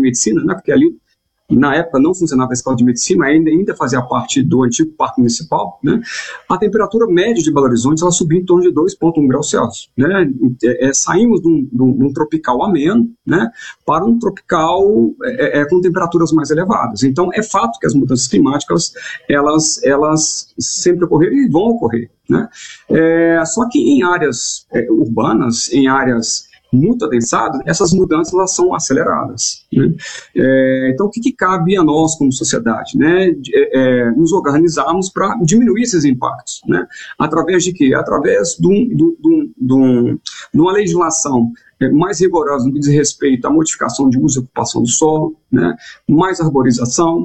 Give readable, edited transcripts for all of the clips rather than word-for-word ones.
medicina, né, porque ali na época não funcionava a escola de medicina, ainda fazia parte do antigo parque municipal, né? A temperatura média de Belo Horizonte ela subiu em torno de 2,1 graus Celsius. Né? Saímos de um tropical ameno, né, para um tropical com temperaturas mais elevadas. Então, é fato que as mudanças climáticas elas sempre ocorreram e vão ocorrer. Né? Só que em áreas urbanas, em áreas muito adensadas, essas mudanças elas são aceleradas. Né? Então, o que cabe a nós como sociedade? Né? Nos organizarmos para diminuir esses impactos. Né? Através de quê? Através de uma legislação mais rigorosa no que diz respeito à modificação de uso e ocupação do solo, né? Mais arborização,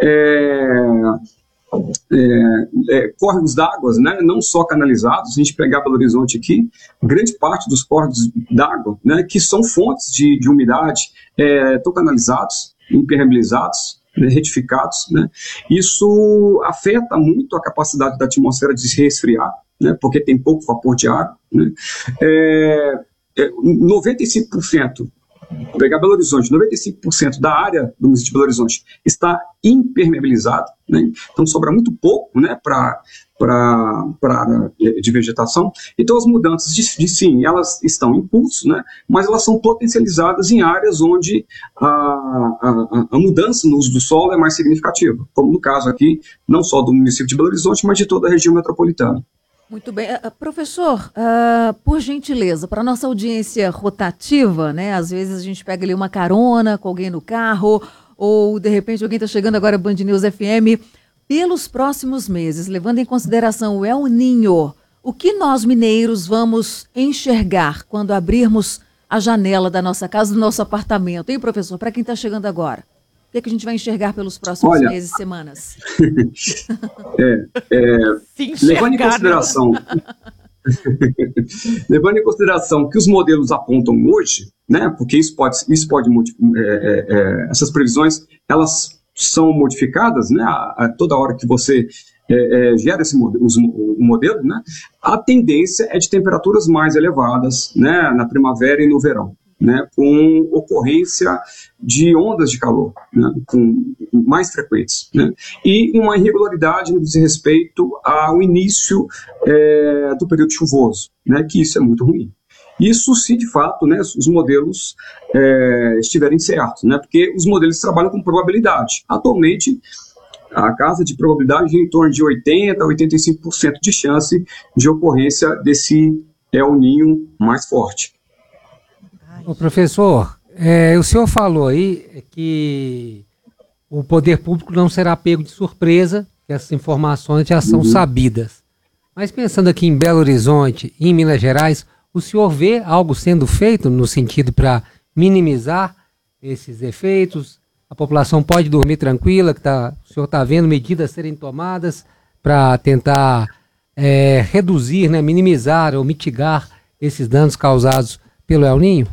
córregos d'água, né, não só canalizados. Se a gente pegar Belo Horizonte aqui, grande parte dos córregos d'água, né, que são fontes de umidade, estão canalizados, impermeabilizados, né, retificados. Né. Isso afeta muito a capacidade da atmosfera de se resfriar, né, porque tem pouco vapor de água. Né. 95%, vou pegar Belo Horizonte, 95% da área do município de Belo Horizonte está impermeabilizada, né? Então sobra muito pouco, né, para a área de vegetação. Então as mudanças, sim, elas estão em curso, né, mas elas são potencializadas em áreas onde a mudança no uso do solo é mais significativa, como no caso aqui, não só do município de Belo Horizonte, mas de toda a região metropolitana. Muito bem. Professor, por gentileza, para a nossa audiência rotativa, né, às vezes a gente pega ali uma carona com alguém no carro, ou de repente alguém está chegando agora Band News FM, pelos próximos meses, levando em consideração o El Niño, o que nós mineiros vamos enxergar quando abrirmos a janela da nossa casa, do nosso apartamento, hein, professor? Para quem está chegando agora. O que a gente vai enxergar pelos próximos meses e semanas? Levando em consideração que os modelos apontam hoje, né, porque essas previsões elas são modificadas, né, a toda hora que você gera o modelo, né, a tendência é de temperaturas mais elevadas, né, na primavera e no verão. Né, com ocorrência de ondas de calor, né, mais frequentes, né, e uma irregularidade no que diz respeito ao início do período chuvoso, né, que isso é muito ruim. Isso se de fato, né, os modelos estiverem certos, né, porque os modelos trabalham com probabilidade. Atualmente, a casa de probabilidade é em torno de 80% a 85% de chance de ocorrência desse El Niño mais forte. Ô, professor, o senhor falou aí que o poder público não será pego de surpresa, que essas informações já são sabidas. Mas pensando aqui em Belo Horizonte e em Minas Gerais, o senhor vê algo sendo feito no sentido para minimizar esses efeitos? A população pode dormir tranquila, o senhor está vendo medidas serem tomadas para tentar reduzir, né, minimizar ou mitigar esses danos causados pelo El Niño?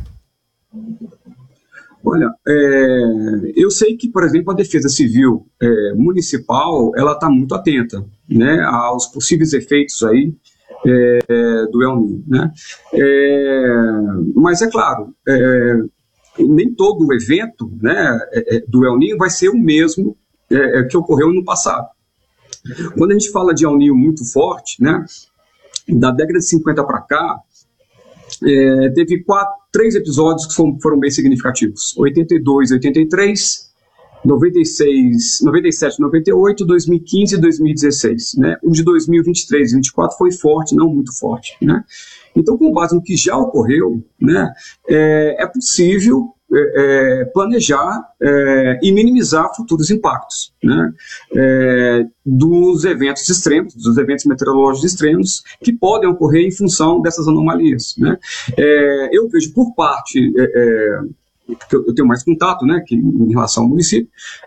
Olha, eu sei que, por exemplo, a Defesa Civil Municipal, ela está muito atenta, né, aos possíveis efeitos aí do El Niño, né? Mas é claro, nem todo o evento, né, do El Niño vai ser o mesmo que ocorreu no passado. Quando a gente fala de El Niño muito forte, né, da década de 50 para cá, teve 3 episódios que foram bem significativos: 82, 83, 96, 97, 98, 2015 e 2016. Né? O de 2023 e 2024 foi forte, não muito forte. Né? Então, com base no que já ocorreu, né, é possível planejar e minimizar futuros impactos, né, dos eventos extremos, dos eventos meteorológicos extremos que podem ocorrer em função dessas anomalias. Né. Eu vejo por parte, porque eu tenho mais contato, né, que em relação ao município,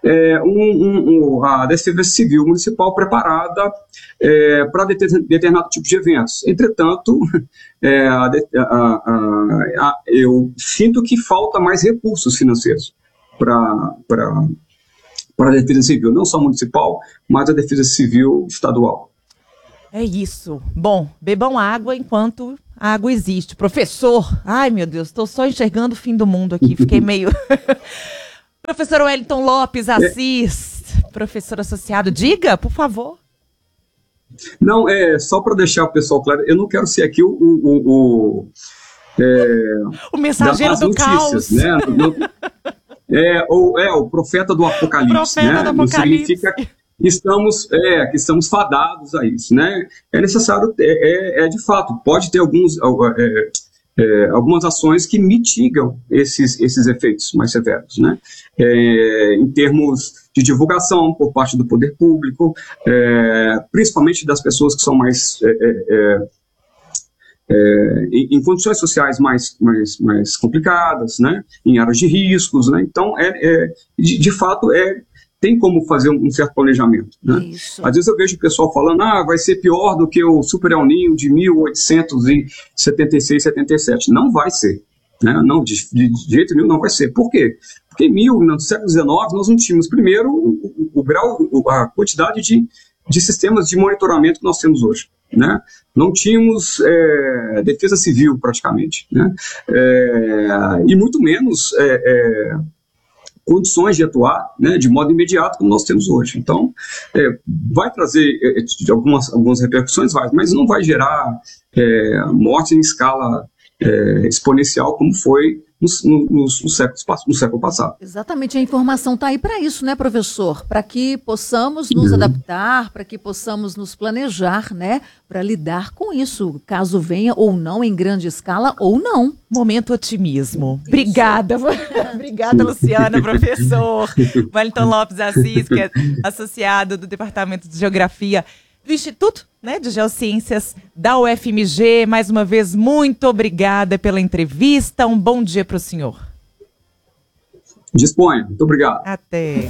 a Defesa Civil Municipal preparada para determinado tipo de eventos. Entretanto, eu sinto que falta mais recursos financeiros para a Defesa Civil, não só municipal, mas a Defesa Civil estadual. É isso. Bom, bebam água enquanto a água existe. Professor, ai meu Deus, estou só enxergando o fim do mundo aqui, fiquei meio... Professor Wellington Lopes Assis, professor associado, diga, por favor. Não, só para deixar o pessoal claro, eu não quero ser aqui o mensageiro do caos. Né? O profeta do Apocalipse. Profeta do Apocalipse. Não significa que estamos fadados a isso. Né? É necessário, de fato, pode ter algumas ações que mitigam esses efeitos mais severos, né? Em termos de divulgação por parte do poder público, principalmente das pessoas que são mais em condições sociais mais complicadas, né? Em áreas de riscos, né? Então, de fato, tem como fazer um certo planejamento, né? Às vezes eu vejo o pessoal falando, vai ser pior do que o Super El Niño de 1876, 77. Não vai ser, né? Não, de jeito nenhum não vai ser. Por quê? Porque no século XIX nós não tínhamos, primeiro, o grau, a quantidade de sistemas de monitoramento que nós temos hoje, né? Não tínhamos defesa civil praticamente, né? E muito menos condições de atuar, né, de modo imediato como nós temos hoje. Então, vai trazer algumas repercussões, mas não vai gerar morte em escala exponencial como foi no século passado. Exatamente, a informação está aí para isso, né, professor? Para que possamos nos adaptar, para que possamos nos planejar, né, para lidar com isso, caso venha ou não em grande escala ou não. Momento otimismo. Obrigada. Obrigada, Luciana, professor. Wellington Lopes Assis, que é associado do Departamento de Geografia do Instituto, né, de Geociências da UFMG. Mais uma vez, muito obrigada pela entrevista. Um bom dia para o senhor. Disponha. Muito obrigado. Até.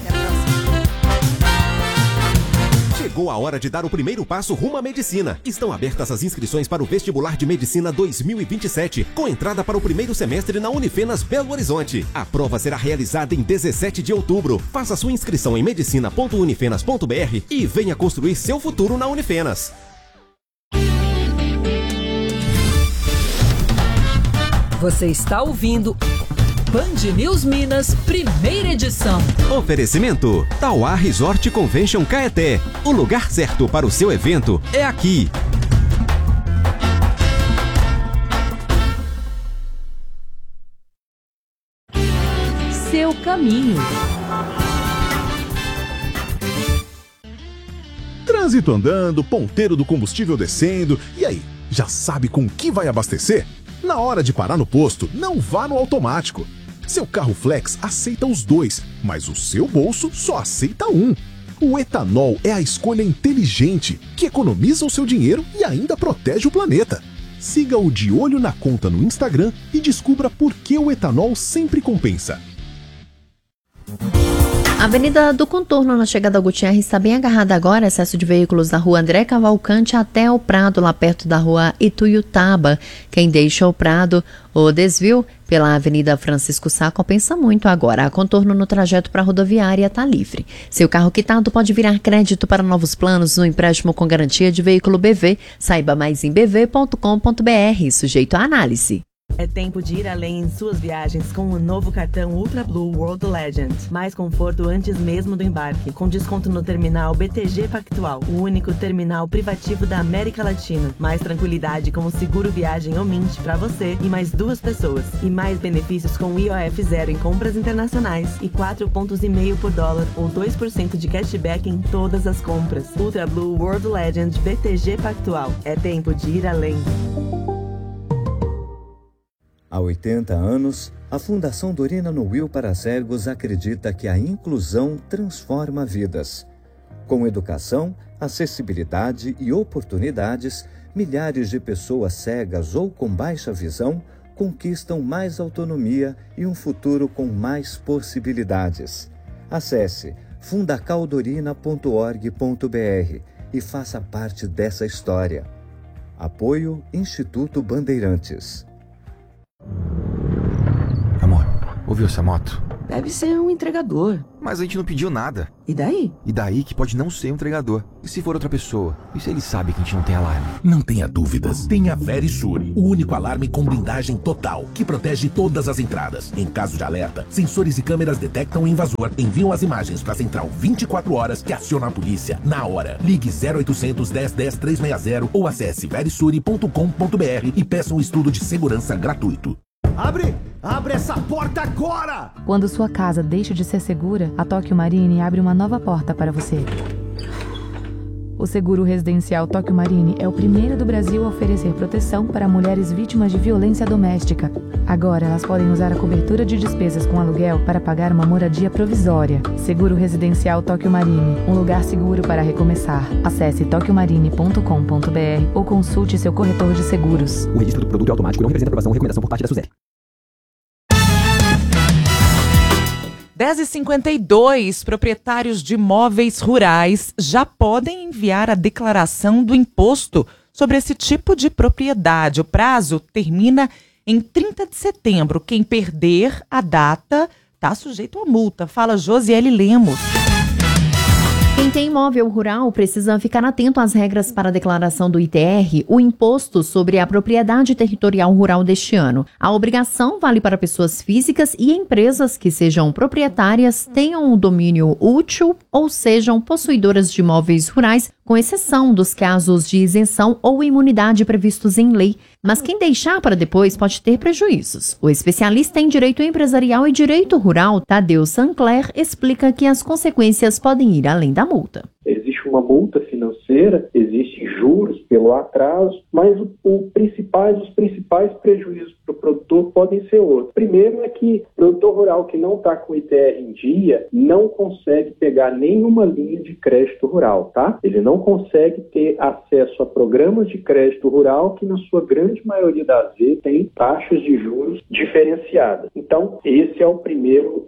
Chegou a hora de dar o primeiro passo rumo à medicina. Estão abertas as inscrições para o Vestibular de Medicina 2027, com entrada para o primeiro semestre na Unifenas Belo Horizonte. A prova será realizada em 17 de outubro. Faça sua inscrição em medicina.unifenas.br e venha construir seu futuro na Unifenas. Você está ouvindo Band News Minas, primeira edição. Oferecimento: Tauá Resort Convention Caeté. O lugar certo para o seu evento é aqui. Seu caminho. Trânsito andando, ponteiro do combustível descendo. E aí, já sabe com que vai abastecer? Na hora de parar no posto, não vá no automático. Seu carro flex aceita os dois, mas o seu bolso só aceita um. O etanol é a escolha inteligente, que economiza o seu dinheiro e ainda protege o planeta. Siga o De Olho na Conta no Instagram e descubra por que o etanol sempre compensa. A Avenida do Contorno, na chegada ao Gutierre, está bem agarrada agora. Excesso de veículos da rua André Cavalcante até o Prado, lá perto da rua Ituiutaba. Quem deixa o Prado ou desvio pela Avenida Francisco Sá compensa muito agora. A Contorno no trajeto para a rodoviária está livre. Seu carro quitado pode virar crédito para novos planos no empréstimo com garantia de veículo BV. Saiba mais em bv.com.br, sujeito à análise. É tempo de ir além em suas viagens com o novo cartão Ultra Blue World Legend. Mais conforto antes mesmo do embarque, com desconto no terminal BTG Pactual, o único terminal privativo da América Latina. Mais tranquilidade com o seguro viagem Omint para você e mais 2 pessoas. E mais benefícios com IOF zero em compras internacionais e 4,5 pontos por dólar ou 2% de cashback em todas as compras. Ultra Blue World Legend BTG Pactual. É tempo de ir além. Há 80 anos, a Fundação Dorina Noil para Cegos acredita que a inclusão transforma vidas. Com educação, acessibilidade e oportunidades, milhares de pessoas cegas ou com baixa visão conquistam mais autonomia e um futuro com mais possibilidades. Acesse fundacaldorina.org.br e faça parte dessa história. Apoio Instituto Bandeirantes. Amor, ouviu essa moto? Deve ser um entregador. Mas a gente não pediu nada. E daí? E daí que pode não ser um entregador. E se for outra pessoa? E se ele sabe que a gente não tem alarme? Não tenha dúvidas. Tenha a Verisure, o único alarme com blindagem total, que protege todas as entradas. Em caso de alerta, sensores e câmeras detectam o invasor, enviam as imagens para a central 24 horas que aciona a polícia na hora. Ligue 0800 10 10 360 ou acesse verisure.com.br e peça um estudo de segurança gratuito. Abre essa porta agora! Quando sua casa deixa de ser segura, a Tóquio Marine abre uma nova porta para você. O seguro residencial Tóquio Marine é o primeiro do Brasil a oferecer proteção para mulheres vítimas de violência doméstica. Agora elas podem usar a cobertura de despesas com aluguel para pagar uma moradia provisória. Seguro residencial Tóquio Marine, um lugar seguro para recomeçar. Acesse tokyomarine.com.br ou consulte seu corretor de seguros. O registro do produto é automático e não representa aprovação ou recomendação por parte da SUSEP. 10h52, proprietários de imóveis rurais já podem enviar a declaração do imposto sobre esse tipo de propriedade. O prazo termina em 30 de setembro. Quem perder a data está sujeito a multa. Fala Josiele Lemos. Quem tem imóvel rural precisa ficar atento às regras para a declaração do ITR, o Imposto sobre a Propriedade Territorial Rural deste ano. A obrigação vale para pessoas físicas e empresas que sejam proprietárias, tenham um domínio útil ou sejam possuidoras de imóveis rurais, com exceção dos casos de isenção ou imunidade previstos em lei. Mas quem deixar para depois pode ter prejuízos. O especialista em Direito Empresarial e Direito Rural, Tadeu Sancler, explica que as consequências podem ir além da multa. Existe uma multa financeira, existem juros pelo atraso, mas os principais prejuízos para o produtor podem ser outros. Primeiro é que o produtor rural que não está com o ITR em dia não consegue pegar nenhuma linha de crédito rural, tá? Ele não consegue ter acesso a programas de crédito rural que, na sua grande maioria das vezes, tem taxas de juros diferenciadas. Então, esse é o primeiro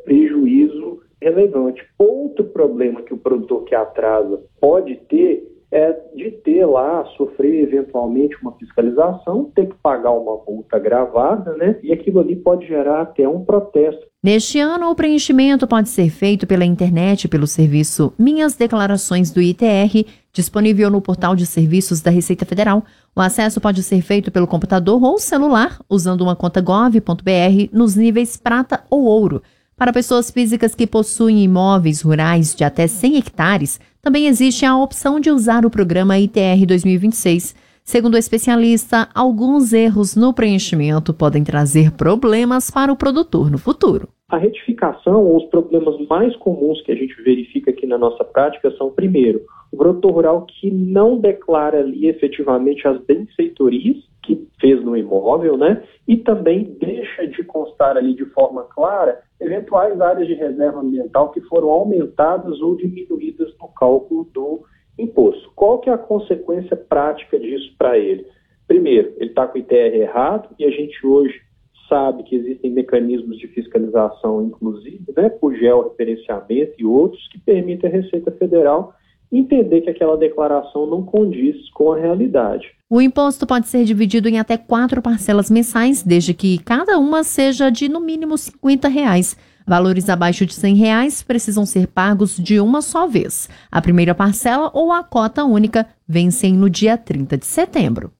prejuízo relevante. Outro problema que o produtor que atrasa pode ter é de ter lá, sofrer eventualmente uma fiscalização, ter que pagar uma multa gravada, né? E aquilo ali pode gerar até um protesto. Neste ano, o preenchimento pode ser feito pela internet pelo serviço Minhas Declarações do ITR, disponível no portal de serviços da Receita Federal. O acesso pode ser feito pelo computador ou celular, usando uma conta gov.br nos níveis prata ou ouro. Para pessoas físicas que possuem imóveis rurais de até 100 hectares, também existe a opção de usar o programa ITR 2026. Segundo o especialista, alguns erros no preenchimento podem trazer problemas para o produtor no futuro. A retificação ou os problemas mais comuns que a gente verifica aqui na nossa prática são, primeiro, o produtor rural que não declara ali efetivamente as benfeitorias que fez no imóvel, né? E também deixa de constar ali de forma clara eventuais áreas de reserva ambiental que foram aumentadas ou diminuídas no cálculo do imposto. Qual que é a consequência prática disso para ele? Primeiro, ele está com o ITR errado e a gente hoje sabe que existem mecanismos de fiscalização, inclusive, né, por georreferenciamento e outros, que permitem a Receita Federal entender que aquela declaração não condiz com a realidade. O imposto pode ser dividido em até 4 parcelas mensais, desde que cada uma seja de no mínimo R$ 50. Valores abaixo de R$ 100 precisam ser pagos de uma só vez. A primeira parcela ou a cota única vencem no dia 30 de setembro.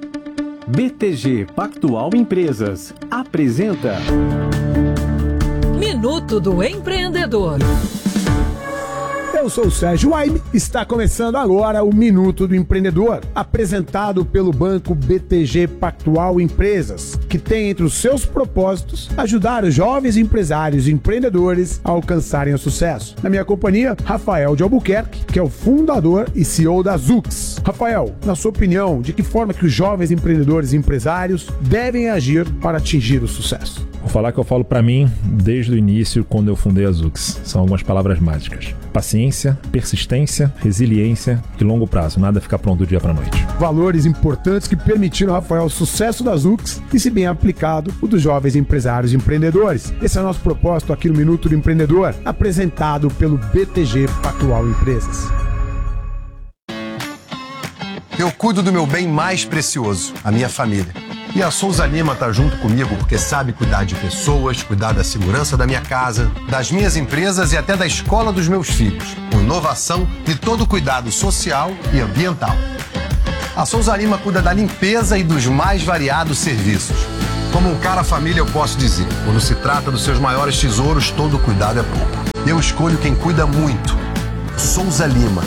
BTG Pactual Empresas apresenta Minuto do Empreendedor. Eu sou o Sérgio Waime, está começando agora o Minuto do Empreendedor, apresentado pelo banco BTG Pactual Empresas, que tem entre os seus propósitos ajudar os jovens empresários e empreendedores a alcançarem o sucesso. Na minha companhia, Rafael de Albuquerque, que é o fundador e CEO da Zux. Rafael, na sua opinião, de que forma que os jovens empreendedores e empresários devem agir para atingir o sucesso? Vou falar que eu falo para mim desde o início, quando eu fundei a Zux. São algumas palavras mágicas: paciência, persistência, resiliência e longo prazo. Nada fica pronto do dia para a noite. Valores importantes que permitiram, Rafael, o sucesso da Zux e, se bem aplicado, o dos jovens empresários e empreendedores. Esse é o nosso propósito aqui no Minuto do Empreendedor, apresentado pelo BTG Pactual Empresas. Eu cuido do meu bem mais precioso, a minha família. E a Souza Lima tá junto comigo porque sabe cuidar de pessoas, cuidar da segurança da minha casa, das minhas empresas e até da escola dos meus filhos, com inovação e todo o cuidado social e ambiental. A Souza Lima cuida da limpeza e dos mais variados serviços. Como um cara família, eu posso dizer, quando se trata dos seus maiores tesouros, todo cuidado é pouco. Eu escolho quem cuida muito. Souza Lima.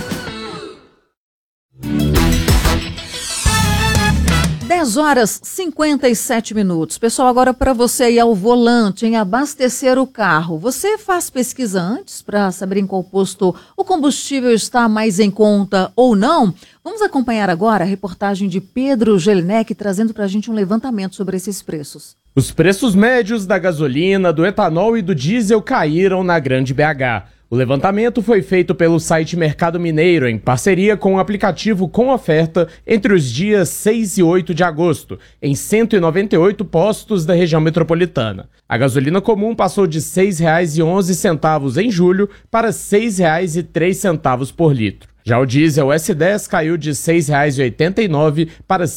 10h57. Pessoal, agora para você ir ao volante, em abastecer o carro, você faz pesquisa antes para saber em qual posto o combustível está mais em conta ou não? Vamos acompanhar agora a reportagem de Pedro Gelinek trazendo para a gente um levantamento sobre esses preços. Os preços médios da gasolina, do etanol e do diesel caíram na Grande BH. O levantamento foi feito pelo site Mercado Mineiro, em parceria com o aplicativo Com Oferta, entre os dias 6 e 8 de agosto, em 198 postos da região metropolitana. A gasolina comum passou de R$ 6,11 em julho para R$ 6,03 por litro. Já o diesel S10 caiu de R$ 6,89 para R$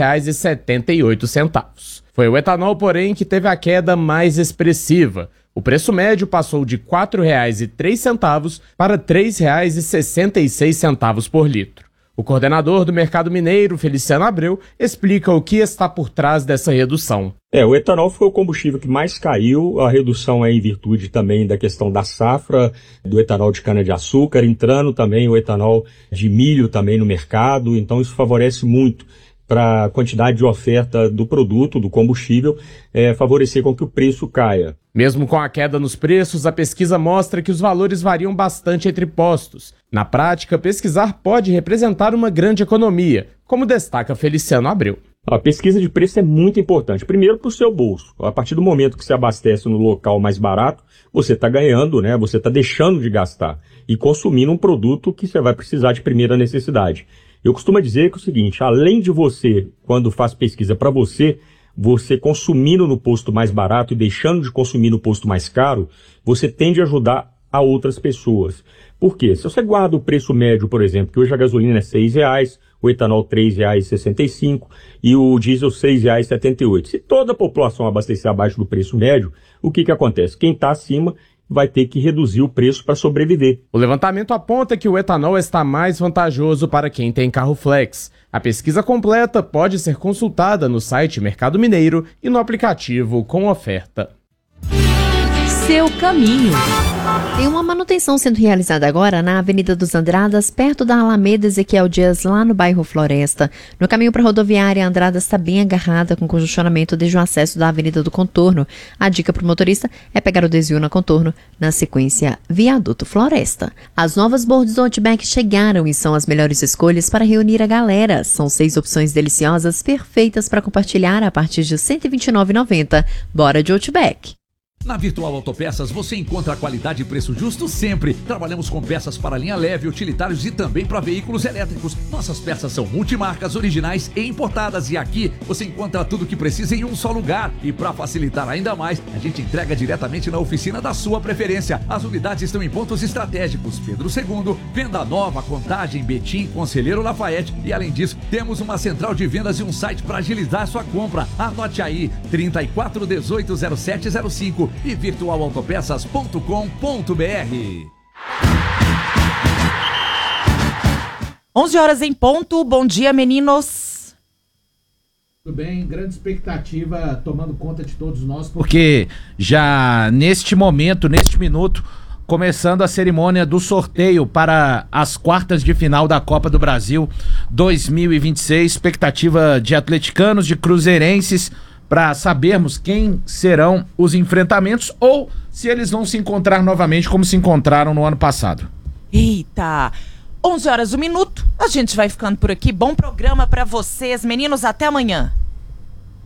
6,78. Foi o etanol, porém, que teve a queda mais expressiva. O preço médio passou de R$ 4,03 para R$ 3,66 por litro. O coordenador do Mercado Mineiro, Feliciano Abreu, explica o que está por trás dessa redução. O etanol foi o combustível que mais caiu. A redução é em virtude também da questão da safra do etanol de cana-de-açúcar, entrando também o etanol de milho também no mercado. Então isso favorece muito para a quantidade de oferta do produto, do combustível, favorecer com que o preço caia. Mesmo com a queda nos preços, a pesquisa mostra que os valores variam bastante entre postos. Na prática, pesquisar pode representar uma grande economia, como destaca Feliciano Abreu. A pesquisa de preço é muito importante. Primeiro, para o seu bolso. A partir do momento que você abastece no local mais barato, você está ganhando, né? Você está deixando de gastar e consumindo um produto que você vai precisar de primeira necessidade. Eu costumo dizer que é o seguinte, além de você, quando faz pesquisa para você consumindo no posto mais barato e deixando de consumir no posto mais caro, você tende a ajudar a outras pessoas. Por quê? Se você guarda o preço médio, por exemplo, que hoje a gasolina é R$ 6,00, o etanol R$ 3,65 e o diesel R$ 6,78. Se toda a população abastecer abaixo do preço médio, o que acontece? Quem está acima vai ter que reduzir o preço para sobreviver. O levantamento aponta que o etanol está mais vantajoso para quem tem carro flex. A pesquisa completa pode ser consultada no site Mercado Mineiro e no aplicativo Com Oferta. Seu caminho. Tem uma manutenção sendo realizada agora na Avenida dos Andradas, perto da Alameda Ezequiel Dias, lá no bairro Floresta. No caminho para a rodoviária, a Andradas está bem agarrada com congestionamento desde o acesso da Avenida do Contorno. A dica para o motorista é pegar o desvio na Contorno, na sequência Viaduto Floresta. As novas boards do Outback chegaram e são as melhores escolhas para reunir a galera. São 6 opções deliciosas, perfeitas para compartilhar a partir de R$ 129,90. Bora de Outback! Na Virtual Autopeças você encontra qualidade e preço justo sempre. Trabalhamos com peças para linha leve, utilitários e também para veículos elétricos. Nossas peças são multimarcas, originais e importadas. E aqui você encontra tudo o que precisa em um só lugar. E para facilitar ainda mais, a gente entrega diretamente na oficina da sua preferência. As unidades estão em pontos estratégicos: Pedro II, Venda Nova, Contagem, Betim, Conselheiro Lafayette. E além disso, temos uma central de vendas e um site para agilizar sua compra. Anote aí, 34180705 e virtualautopeças.com.br. 11h em ponto. Bom dia, meninos. Tudo bem, grande expectativa tomando conta de todos nós, porque já neste momento, neste minuto, começando a cerimônia do sorteio para as quartas de final da Copa do Brasil 2026, expectativa de atleticanos, de cruzeirenses, para sabermos quem serão os enfrentamentos ou se eles vão se encontrar novamente como se encontraram no ano passado. Eita! 11h, 1 minuto. A gente vai ficando por aqui. Bom programa para vocês, meninos. Até amanhã.